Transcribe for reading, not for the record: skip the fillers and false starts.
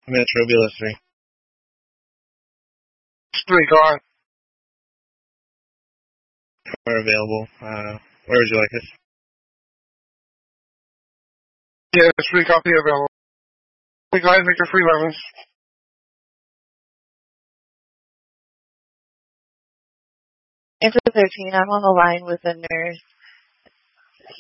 Metro Villa 3. 3, go on. Car available. Where would you like it? Yeah, there's free coffee available. Hey guys, make your free lemons. Into 13, I'm on the line with a nurse.